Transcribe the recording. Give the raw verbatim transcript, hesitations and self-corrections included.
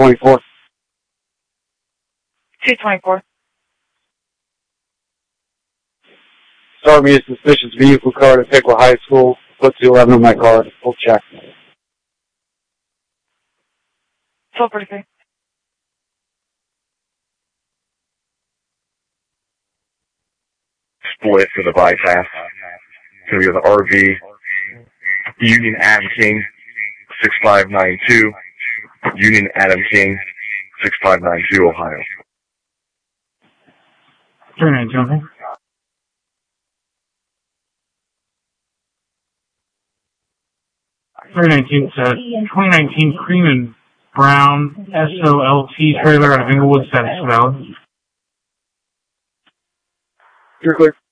twenty-four. two twenty-four. Start me a suspicious vehicle card at Piqua High School. Put two eleven on my card. We'll check. twelve forty-three. Split for the bypass. It's going to be with the R V. Union Adam King, six five nine two. Union Adam King, six five nine two, Ohio. three nineteen. three nineteen said twenty nineteen Cream and Brown S O L T trailer out of Inglewood status valid. You're clear.